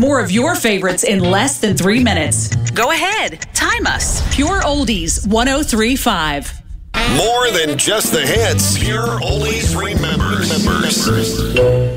more of your favorites in less than 3 minutes. Go ahead, time us. Pure Oldies 103.5. More than just the hits. Pure Oldies remembers.